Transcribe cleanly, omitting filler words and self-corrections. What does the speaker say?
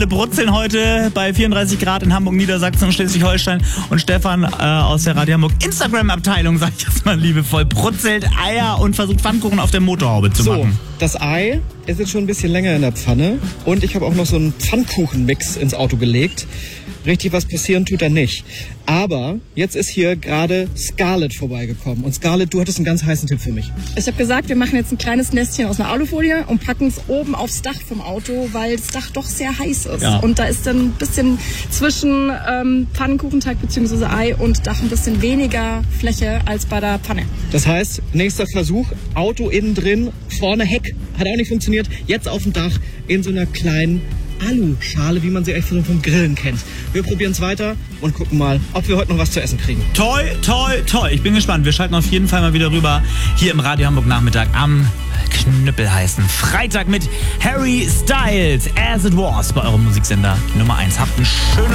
Brutzeln heute bei 34 Grad in Hamburg, Niedersachsen und Schleswig-Holstein. Und Stefan aus der Radio Hamburg Instagram-Abteilung, sag ich jetzt mal liebevoll, brutzelt Eier und versucht Pfannkuchen auf der Motorhaube zu machen. Das Ei ist jetzt schon ein bisschen länger in der Pfanne und ich habe auch noch so einen Pfannkuchenmix ins Auto gelegt. Richtig was passieren tut da nicht. Aber jetzt ist hier gerade Scarlett vorbeigekommen. Und Scarlett, du hattest einen ganz heißen Tipp für mich. Ich habe gesagt, wir machen jetzt ein kleines Nestchen aus einer Alufolie und packen es oben aufs Dach vom Auto, weil das Dach doch sehr heiß ist. Ja. Und da ist dann ein bisschen zwischen Pfannkuchenteig bzw. Ei und Dach ein bisschen weniger Fläche als bei der Pfanne. Das heißt, nächster Versuch, Auto innen drin, vorne Heck, hat auch nicht funktioniert. Jetzt auf dem Dach in so einer kleinen Aluschale, wie man sie eigentlich vom Grillen kennt. Wir probieren es weiter und gucken mal, ob wir heute noch was zu essen kriegen. Toi, toi, toi. Ich bin gespannt. Wir schalten auf jeden Fall mal wieder rüber hier im Radio Hamburg Nachmittag am knüppelheißen Freitag mit Harry Styles, As It Was, bei eurem Musiksender Nummer 1. Habt einen schönen